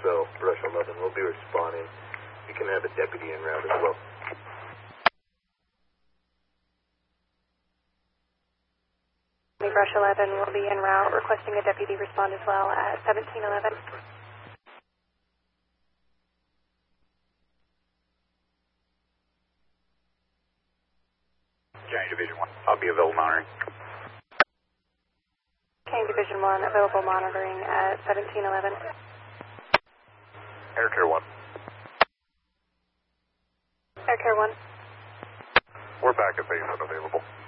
so Brush 11 will be responding. You can have a deputy en route as well. Brush 11 will be en route, requesting a deputy respond as well at 1711. County Division 1, I'll be available monitoring. County Division 1, available monitoring at 1711. Air Care 1. Air Care 1. We're back at base unavailable.